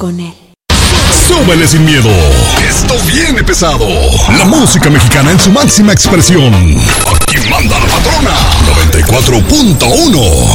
con él. Súbele sin miedo. Esto viene pesado. La música mexicana en su máxima expresión. Aquí manda la patrona. 94.1.